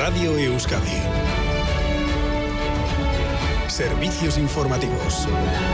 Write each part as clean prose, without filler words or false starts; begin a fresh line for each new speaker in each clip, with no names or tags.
Radio Euskadi. Servicios informativos.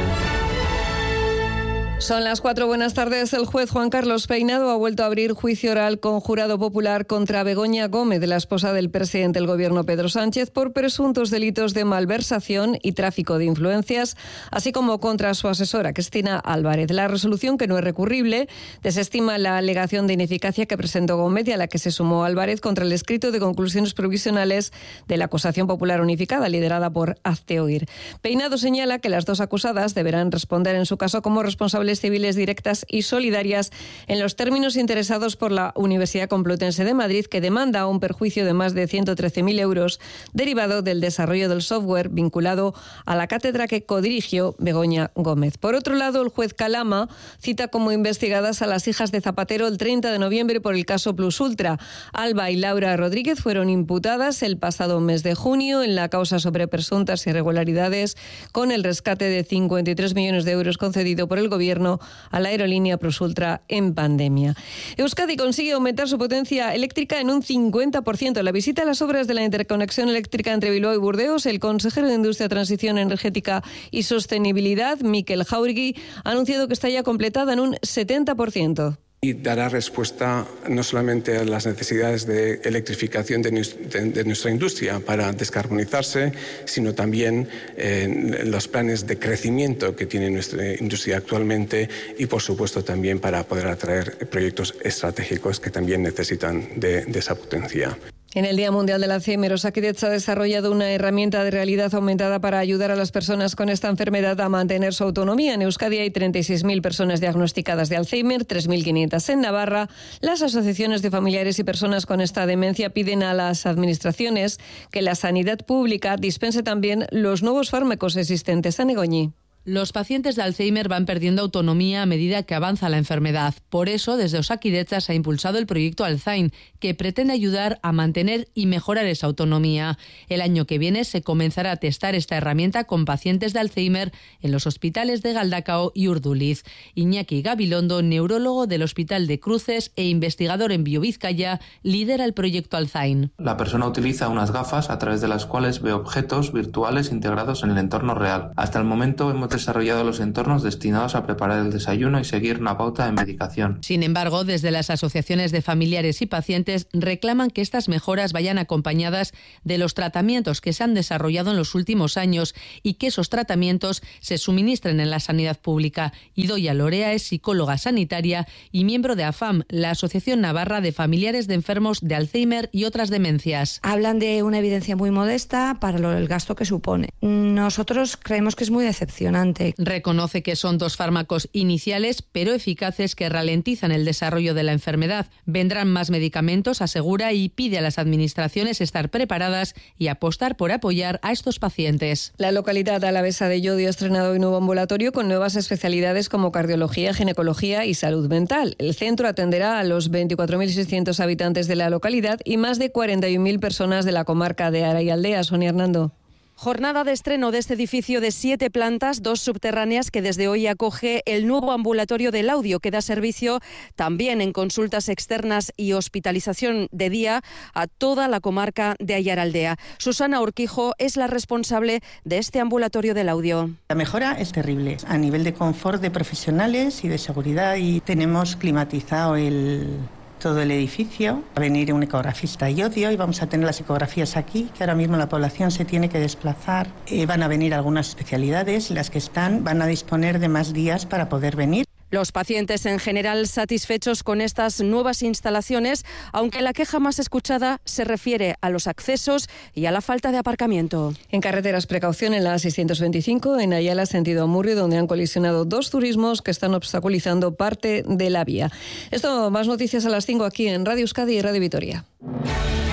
Son las 4, buenas tardes. El juez Juan Carlos Peinado ha vuelto a abrir juicio oral con jurado popular contra Begoña Gómez, la esposa del presidente del Gobierno Pedro Sánchez, por presuntos delitos de malversación y tráfico de influencias, así como contra su asesora, Cristina Álvarez. La resolución, que no es recurrible, desestima la alegación de ineficacia que presentó Gómez y a la que se sumó Álvarez contra el escrito de conclusiones provisionales de la acusación popular unificada, liderada por Hazte Oír. Peinado señala que las dos acusadas deberán responder en su caso como responsables civiles directas y solidarias en los términos interesados por la Universidad Complutense de Madrid, que demanda un perjuicio de más de 113.000 euros derivado del desarrollo del software vinculado a la cátedra que codirigió Begoña Gómez. Por otro lado, el juez Calama cita como investigadas a las hijas de Zapatero el 30 de noviembre por el caso Plus Ultra. Alba y Laura Rodríguez fueron imputadas el pasado mes de junio en la causa sobre presuntas irregularidades con el rescate de 53 millones de euros concedido por el Gobierno a la aerolínea Plus Ultra en pandemia. Euskadi consigue aumentar su potencia eléctrica en un 50%. En la visita a las obras de la interconexión eléctrica entre Bilbao y Burdeos, el consejero de Industria, Transición Energética y Sostenibilidad, Mikel Jáuregui, ha anunciado que está ya completada en un 70%.
Y dará respuesta no solamente a las necesidades de electrificación de nuestra industria para descarbonizarse, sino también los planes de crecimiento que tiene nuestra industria actualmente y, por supuesto, también para poder atraer proyectos estratégicos que también necesitan de esa potencia.
En el Día Mundial del Alzheimer, Osakidetza ha desarrollado una herramienta de realidad aumentada para ayudar a las personas con esta enfermedad a mantener su autonomía. En Euskadi hay 36.000 personas diagnosticadas de Alzheimer, 3.500 en Navarra. Las asociaciones de familiares y personas con esta demencia piden a las administraciones que la sanidad pública dispense también los nuevos fármacos existentes. Ana Goñi.
Los pacientes de Alzheimer van perdiendo autonomía a medida que avanza la enfermedad. Por eso, desde Osakidetza se ha impulsado el proyecto Alzain, que pretende ayudar a mantener y mejorar esa autonomía. El año que viene se comenzará a testar esta herramienta con pacientes de Alzheimer en los hospitales de Galdakao y Urduliz. Iñaki Gabilondo, neurólogo del Hospital de Cruces e investigador en BioVizcaya, lidera el proyecto Alzain.
La persona utiliza unas gafas a través de las cuales ve objetos virtuales integrados en el entorno real. Hasta el momento hemos desarrollado los entornos destinados a preparar el desayuno y seguir una pauta de medicación.
Sin embargo, desde las asociaciones de familiares y pacientes reclaman que estas mejoras vayan acompañadas de los tratamientos que se han desarrollado en los últimos años y que esos tratamientos se suministren en la sanidad pública. Idoia Lorea es psicóloga sanitaria y miembro de AFAM, la Asociación Navarra de Familiares de Enfermos de Alzheimer y otras demencias.
Hablan de una evidencia muy modesta para el gasto que supone. Nosotros creemos que es muy decepcionante.
Reconoce que son dos fármacos iniciales, pero eficaces, que ralentizan el desarrollo de la enfermedad. Vendrán más medicamentos, asegura, y pide a las administraciones estar preparadas y apostar por apoyar a estos pacientes.
La localidad alavesa de Llodio ha estrenado un nuevo ambulatorio con nuevas especialidades como cardiología, ginecología y salud mental. El centro atenderá a los 24.600 habitantes de la localidad y más de 41.000 personas de la comarca de Ara y Aldea. Sonia Hernando.
Jornada de estreno de este edificio de 7 plantas, 2 subterráneas, que desde hoy acoge el nuevo ambulatorio del audio, que da servicio también en consultas externas y hospitalización de día a toda la comarca de Aiaraldea. Susana Urquijo es la responsable de este ambulatorio del audio.
La mejora es terrible a nivel de confort de profesionales y de seguridad, y tenemos climatizado todo el edificio. Va a venir un ecografista iodio y vamos a tener las ecografías aquí, que ahora mismo la población se tiene que desplazar. Van a venir algunas especialidades, las que van a disponer de más días para poder venir.
Los pacientes en general satisfechos con estas nuevas instalaciones, aunque la queja más escuchada se refiere a los accesos y a la falta de aparcamiento.
En carreteras, precaución en la A625, en Ayala, sentido Amurrio, donde han colisionado 2 turismos que están obstaculizando parte de la vía. Esto, más noticias a las 5 aquí en Radio Euskadi y Radio Vitoria.